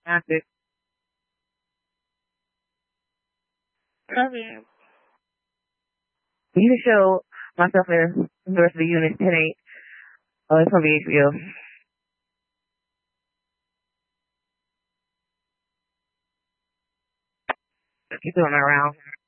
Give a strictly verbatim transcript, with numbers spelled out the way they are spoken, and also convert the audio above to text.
After, I mean, you can show myself in the rest of the unit today. Oh, it's gonna be H B O. Keep doing my rounds.